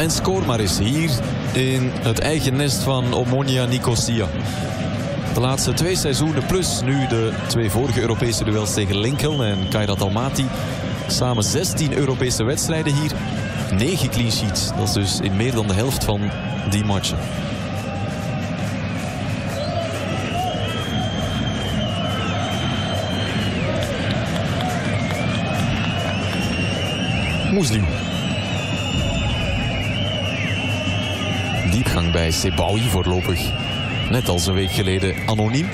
En scoor maar eens hier in het eigen nest van Omonia Nicosia. De laatste 2 seizoenen plus nu de 2 vorige Europese duels tegen Lincoln en Kairat Almaty. Samen 16 Europese wedstrijden hier. 9 clean sheets. Dat is dus in meer dan de helft van die matchen. Moesliu. Diepgang bij Sebaoui voorlopig. Net als een week geleden anoniem.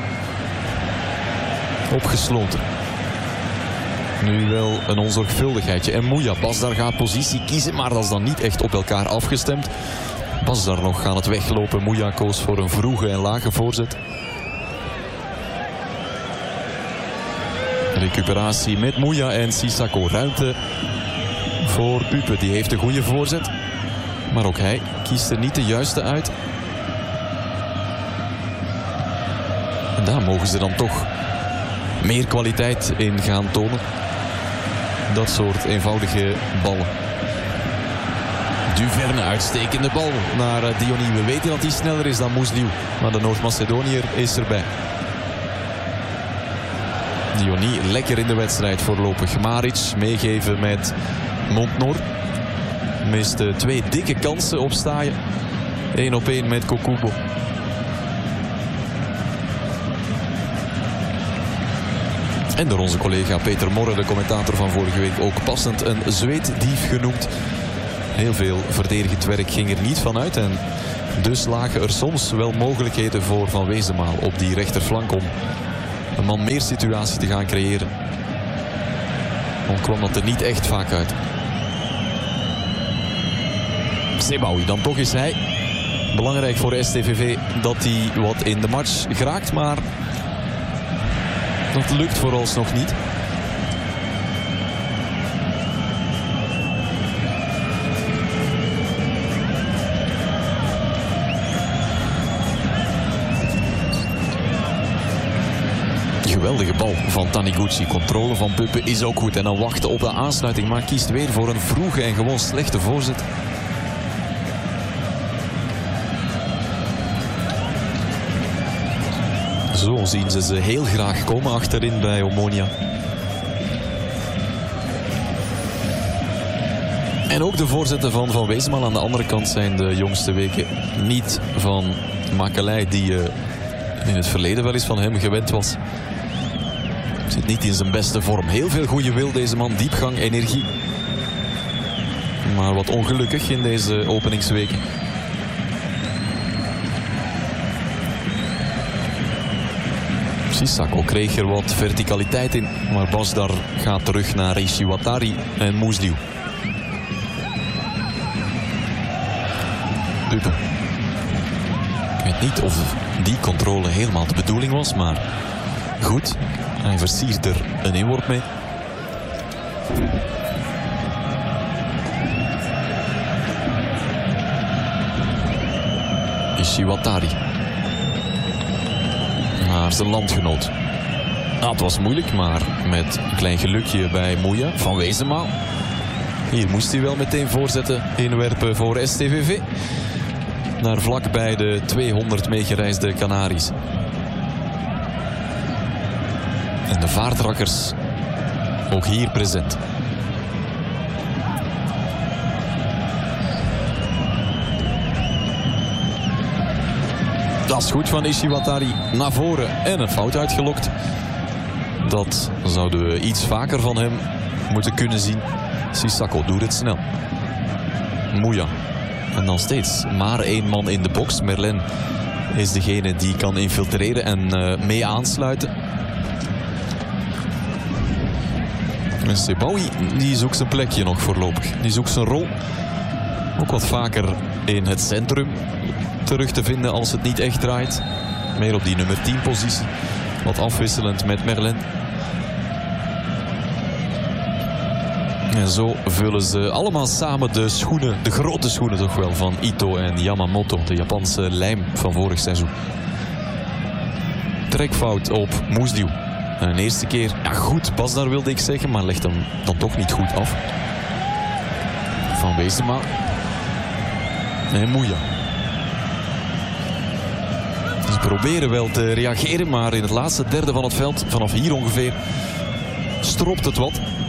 Opgesloten. Nu wel een onzorgvuldigheidje. En Mouya, Basdar gaat positie kiezen, maar dat is dan niet echt op elkaar afgestemd. Basdar nog aan het weglopen. Mouya koos voor een vroege en lage voorzet. Recuperatie met Mouya en Sissako. Ruimte voor Pupe. Die heeft een goede voorzet. Maar ook hij kiest er niet de juiste uit. En daar mogen ze dan toch meer kwaliteit in gaan tonen. Dat soort eenvoudige ballen. Duverne, uitstekende bal naar Diony. We weten dat hij sneller is dan Moesliu. Maar de Noord-Macedoniër is erbij. Diony lekker in de wedstrijd voorlopig. Maric meegeven met Montnor. Miste 2 dikke kansen op Staaien. 1-op-1 met Kokubo. En door onze collega Peter Morre, de commentator van vorige week, ook passend een zweetdief genoemd. Heel veel verdedigend werk ging er niet van uit. En dus lagen er soms wel mogelijkheden voor Van Wezenmaal op die rechterflank om een man meer situatie te gaan creëren. Dan kwam dat er niet echt vaak uit. Sebaoui, dan toch is hij. Belangrijk voor STVV dat hij wat in de match geraakt, maar dat lukt vooralsnog niet. Geweldige bal van Taniguchi. Controle van Puppe is ook goed. En dan wachten op de aansluiting, maar kiest weer voor een vroege en gewoon slechte voorzet. Zo zien ze heel graag komen achterin bij Omonia. En ook de voorzetten van Van Wezenmaal aan de andere kant zijn de jongste weken niet van Makelei, die in het verleden wel eens van hem gewend was. Zit niet in zijn beste vorm. Heel veel goede wil deze man, diepgang, energie. Maar wat ongelukkig in deze openingsweken. Sissako kreeg er wat verticaliteit in, maar Basdar gaat terug naar Reishi Watari en Moesliu. Pupe. Ik weet niet of die controle helemaal de bedoeling was, maar goed. Hij versiert er een inworp mee. Ishiwatari. Naar zijn landgenoot. Nou, het was moeilijk, maar met een klein gelukje bij Mouya. Van Wezenmaal. Hier moest hij wel meteen voorzetten inwerpen voor STVV. Naar vlak bij de 200 meegereisde Canaries. En de vaartrakkers ook hier present. Dat is goed van Ishiwatari naar voren en een fout uitgelokt. Dat zouden we iets vaker van hem moeten kunnen zien. Sissako doet het snel. Mouya. En dan steeds maar 1 man in de box. Merlin is degene die kan infiltreren en mee aansluiten. En Sebaoui die zoekt zijn plekje nog voorlopig. Die zoekt zijn rol. Ook wat vaker in het centrum terug te vinden als het niet echt draait. Meer op die nummer 10 positie. Wat afwisselend met Merlin. En zo vullen ze allemaal samen de schoenen, de grote schoenen toch wel, van Ito en Yamamoto. De Japanse lijm van vorig seizoen. Trekfout op Moesliu. En de eerste keer, ja goed, Basdar wilde ik zeggen, maar legt hem dan toch niet goed af. Van Wezenmaal. En Mouya. Ze proberen wel te reageren, maar in het laatste derde van het veld, vanaf hier ongeveer, stropt het wat.